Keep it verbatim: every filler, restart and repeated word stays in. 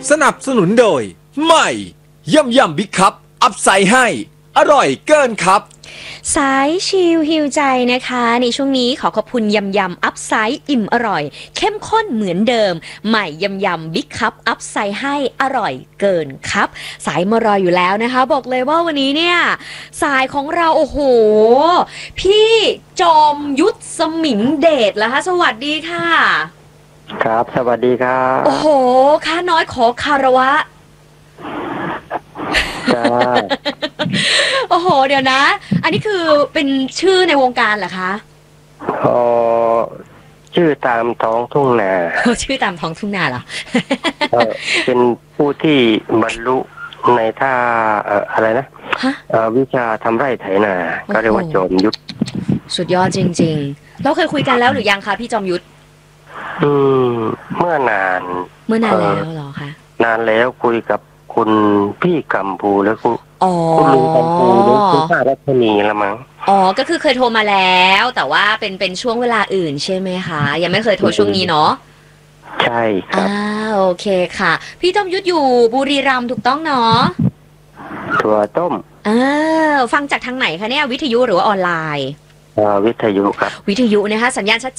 สนับสนุนโดยใหม่ย่ำย่ำบิ๊กคัพอัพไซด์ให้อร่อยเกินครับสายชิลฮิวใจนะคะในช่วงนี้ขอขอบคุณยำยำอัพไซด์อิ่มอร่อยเข้มข้นเหมือนเดิมใหม่ยำยำบิ๊กคัพอัพไซด์ให้อร่อยเกินครับสายมารออยู่แล้วนะคะบอกเลยว่าวันนี้เนี่ยสายของเราโอ้โหพี่จอมยุทธสมิงเดชแล้วคะสวัสดีค่ะครับสวัสดีครับโอ้โหข้าน้อยขอคารวะโอ้โหเดี๋ยวนะอันนี้คือเป็นชื่อในวงการเหรอคะอ๋อชื่อตามท้องทุ่งนาชื่อตามท้องทุ่งนาเหรอเป็นผู้ที่บรรลุในท่าเอ่ออะไรนะวิชาทำไร่ไถนาก็เรียกว่าจอมยุทธสุดยอดจริงๆเราเคยคุยกันแล้วหรือยังคะพี่จอมยุทธอืมเมื่อนานเมื่อนานแล้วเหรอคะนานแล้วคุยกับคุณพี่กัมพูแล้วคุณคุณลุงกัมพูหรือคุณป้ารัชนีละมั้งอ๋อก็คือเคยโทรมาแล้วแต่ว่าเป็นเป็นช่วงเวลาอื่นใช่ไหมคะยังไม่เคยโทรช่วงนี้เนาะใช่ครับอ่าโอเคค่ะพี่จอมยุทธอยู่บุรีรัมย์ถูกต้องเนาะถั่วต้มอ่าฟังจากทางไหนคะเนี่ยวิทยุหรือว่าออนไลน์อ่าวิทยุครับวิทยุนะคะสัญญาณชัด